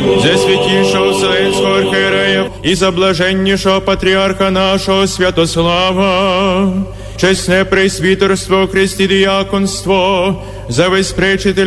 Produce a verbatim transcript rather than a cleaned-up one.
за святішого Вселенського архиерея і за блаженнішого патріарха нашого Святослава, чесне пресвітерство, Христі діяконство, за весь пречитель